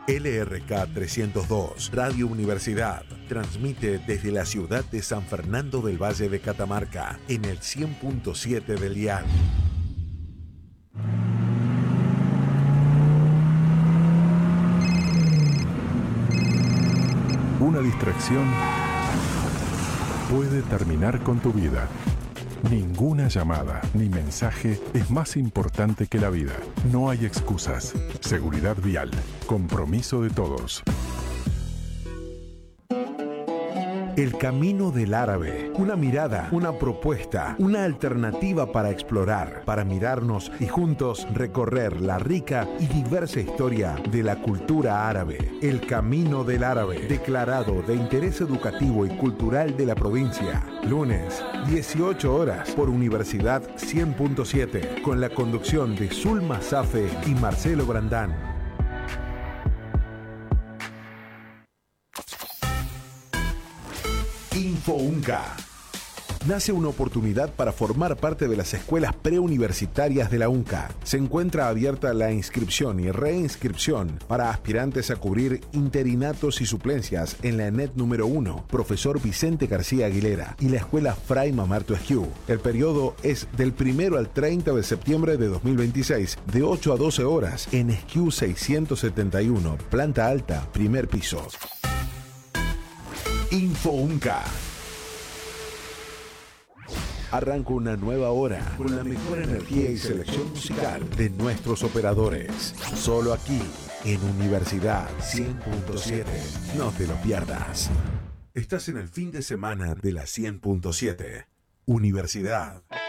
LRK 302, Radio Universidad, transmite desde la ciudad de San Fernando del Valle de Catamarca, en el 100.7 del dial. Una distracción puede terminar con tu vida. Ninguna llamada ni mensaje es más importante que la vida. No hay excusas. Seguridad vial. Compromiso de todos. El Camino del Árabe. Una mirada, una propuesta, una alternativa para explorar, para mirarnos y juntos recorrer la rica y diversa historia de la cultura árabe. El Camino del Árabe, declarado de interés educativo y cultural de la provincia. Lunes, 18 horas, por Universidad 100.7, con la conducción de Zulma Safe y Marcelo Brandán. InfoUnca. Nace una oportunidad para formar parte de las escuelas preuniversitarias de la UNCA. Se encuentra abierta la inscripción y reinscripción para aspirantes a cubrir interinatos y suplencias en la ENET número 1, Profesor Vicente García Aguilera, y la Escuela Fray Mamarto Esquiú. El periodo es del 1 al 30 de septiembre de 2026, de 8 a 12 horas, en Esquiú 671, planta alta, primer piso. InfoUnca. Arranca una nueva hora con la mejor energía y selección musical de nuestros operadores. Solo aquí, en Universidad 100.7. No te lo pierdas. Estás en el fin de semana de la 100.7. Universidad.